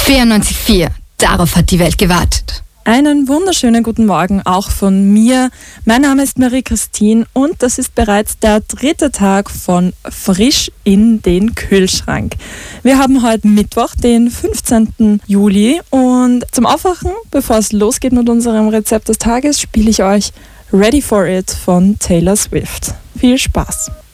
94.4. Darauf hat die Welt gewartet. Einen wunderschönen guten Morgen auch von mir. Mein Name ist Marie-Christine und das ist bereits der 3. Tag von Frisch in den Kühlschrank. Wir haben heute Mittwoch, den 15. Juli und zum Aufwachen, bevor es losgeht mit unserem Rezept des Tages, spiele ich euch Ready for It von Taylor Swift. Viel Spaß!